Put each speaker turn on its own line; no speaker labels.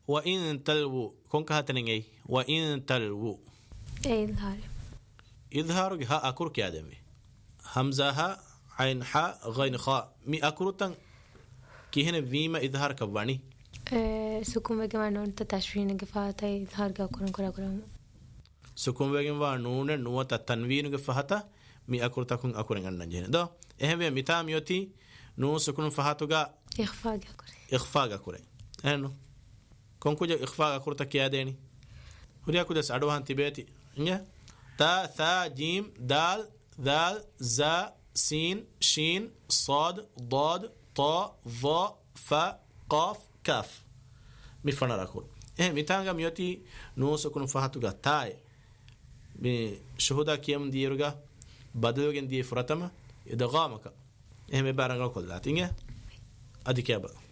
وإن تلو كون كهاتنين أي وإن تلو إظهار ها أكور كيادمي همزة ها عين حاء غين خاء مي أكروتن كيهن فيما إظهار كواني
سكون بجمع نون تشوين جفاتا إظهار كأكورن كرا
سكون بجمع نون نوة تنوين جفاتا مي أكروتكون أكورن عن نجين ده إهم ميتام يوتي نون سكون فهاتوجا إخفاء أكورن هنو كون كوجا إخفاء أكورتا كيادني هريا كوجا سأدوهان تبيتي إنجا تا ثا جيم دال ذال زا سين شين صاد ضاد طاء ظاء فاء قاف كاف مفنا راكول ميتانغا ميوتي نو سكون فهاتوغا تاي مي شهودا كيم ديروغا بدلوغن دي فراتما ادغامك مبارنغا كلاتينغا ادي كيابا